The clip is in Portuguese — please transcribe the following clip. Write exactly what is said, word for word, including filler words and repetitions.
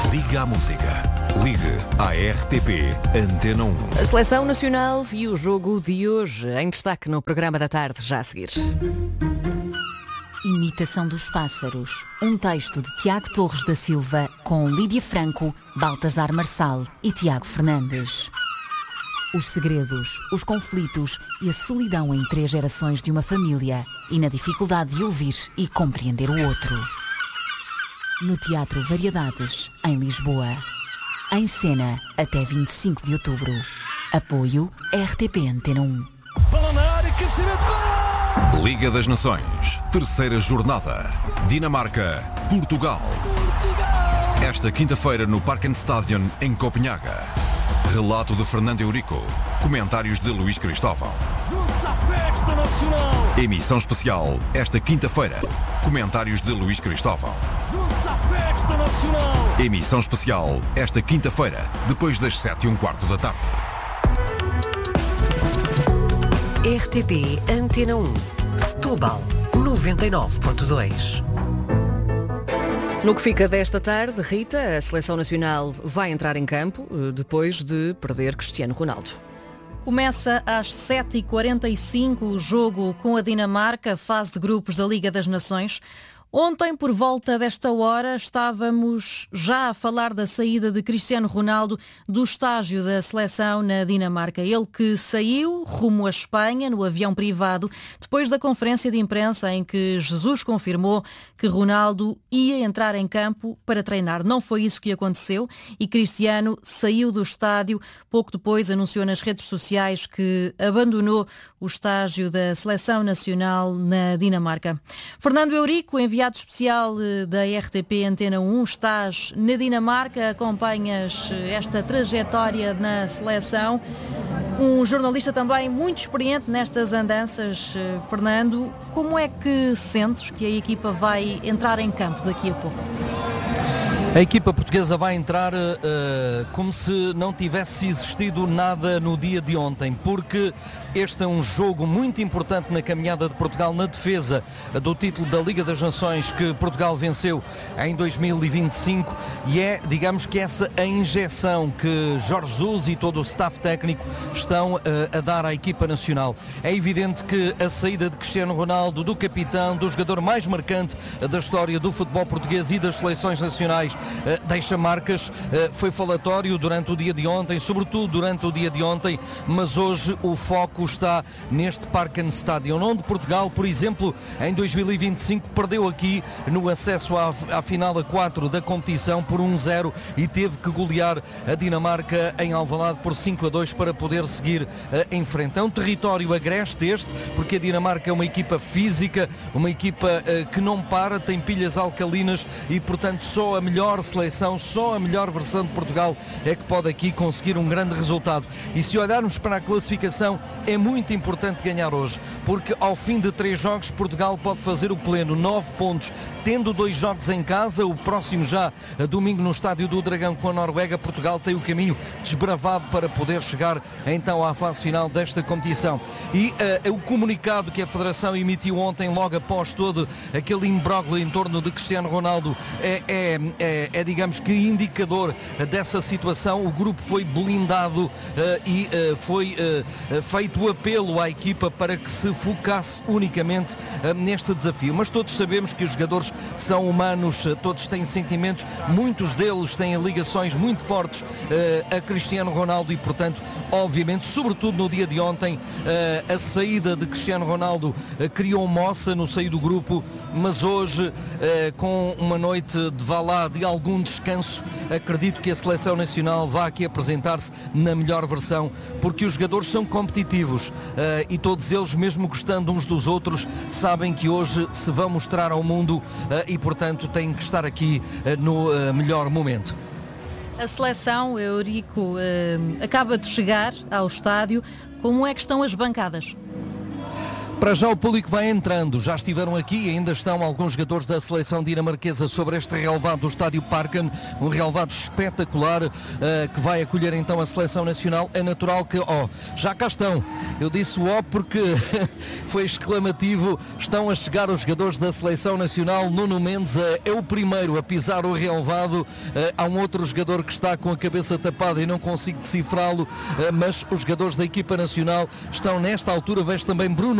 Liga à música. Ligue à R T P Antena um. A Seleção Nacional e o jogo de hoje em destaque no programa da tarde, já a seguir. Imitação dos pássaros. Um texto de Tiago Torres da Silva com Lídia Franco, Baltasar Marçal e Tiago Fernandes. Os segredos, os conflitos e a solidão em três gerações de uma família e na dificuldade de ouvir e compreender o outro. No Teatro Variedades, em Lisboa. Em cena, até vinte e cinco de outubro. Apoio R T P Antena um. Liga das Nações, terceira jornada. Dinamarca, Portugal. Esta quinta-feira no Parkenstadion, em Copenhaga. Relato de Fernando Eurico. Comentários de Luís Cristóvão. Juntos à festa nacional. Emissão especial, esta quinta-feira. Comentários de Luís Cristóvão. Juntos à festa nacional. Emissão especial, esta quinta-feira, depois das sete e um quarto da tarde. R T P Antena um. Setúbal, noventa e nove ponto dois. No que fica desta tarde, Rita, a Seleção Nacional vai entrar em campo depois de perder Cristiano Ronaldo. Começa às sete e quarenta e cinco o jogo com a Dinamarca, fase de grupos da Liga das Nações. Ontem, por volta desta hora, estávamos já a falar da saída de Cristiano Ronaldo do estágio da seleção na Dinamarca. Ele que saiu rumo à Espanha no avião privado, depois da conferência de imprensa em que Jesus confirmou que Ronaldo ia entrar em campo para treinar. Não foi isso que aconteceu e Cristiano saiu do estádio. Pouco depois anunciou nas redes sociais que abandonou o estágio da seleção nacional na Dinamarca. Fernando Eurico, enviado Enviado especial da R T P Antena um, estás na Dinamarca, acompanhas esta trajetória na seleção. Um jornalista também muito experiente nestas andanças, Fernando. Como é que sentes que a equipa vai entrar em campo daqui a pouco? A equipa portuguesa vai entrar uh, como se não tivesse existido nada no dia de ontem, porque este é um jogo muito importante na caminhada de Portugal na defesa do título da Liga das Nações que Portugal venceu em dois mil e vinte e cinco e é, digamos que essa a injeção que Jorge Jesus e todo o staff técnico estão uh, a dar à equipa nacional. É evidente que a saída de Cristiano Ronaldo, do capitão, do jogador mais marcante da história do futebol português e das seleções nacionais, Uh, deixa marcas, uh, foi falatório durante o dia de ontem, sobretudo durante o dia de ontem, mas hoje o foco está neste Parkenstadion, onde Portugal, por exemplo, em dois mil e vinte e cinco perdeu aqui no acesso à, à final a quatro da competição por um zero e teve que golear a Dinamarca em Alvalade por cinco a dois para poder seguir uh, em frente. É um território agreste este, porque a Dinamarca é uma equipa física, uma equipa uh, que não para, tem pilhas alcalinas e, portanto, só a melhor seleção, só a melhor versão de Portugal é que pode aqui conseguir um grande resultado. E se olharmos para a classificação, é muito importante ganhar hoje, porque ao fim de três jogos Portugal pode fazer o pleno, nove pontos, tendo dois jogos em casa, o próximo já domingo no Estádio do Dragão com a Noruega. Portugal tem o caminho desbravado para poder chegar então à fase final desta competição. E uh, o comunicado que a Federação emitiu ontem, logo após todo aquele imbróglio em torno de Cristiano Ronaldo, é, é, é É, é, digamos que indicador dessa situação. O grupo foi blindado uh, e uh, foi uh, feito o apelo à equipa para que se focasse unicamente uh, neste desafio. Mas todos sabemos que os jogadores são humanos, uh, todos têm sentimentos, muitos deles têm ligações muito fortes uh, a Cristiano Ronaldo e, portanto, obviamente, sobretudo no dia de ontem, uh, a saída de Cristiano Ronaldo uh, criou moça no seio do grupo, mas hoje, uh, com uma noite de vá lá de algum descanso, acredito que a Seleção Nacional vá aqui apresentar-se na melhor versão, porque os jogadores são competitivos uh, e todos eles, mesmo gostando uns dos outros, sabem que hoje se vão mostrar ao mundo uh, e, portanto, têm que estar aqui uh, no uh, melhor momento. A seleção, Eurico, uh, acaba de chegar ao estádio. Como é que estão as bancadas? Para já o público vai entrando, já estiveram aqui e ainda estão alguns jogadores da seleção dinamarquesa sobre este relevado do Estádio Parken, um relevado espetacular uh, que vai acolher então a seleção nacional. É natural que, ó, oh, já cá estão, eu disse o ó porque foi exclamativo, estão a chegar os jogadores da seleção nacional. Nuno Mendes uh, é o primeiro a pisar o relevado, uh, há um outro jogador que está com a cabeça tapada e não consigo decifrá-lo, uh, mas os jogadores da equipa nacional estão nesta altura. Vejo também Bruno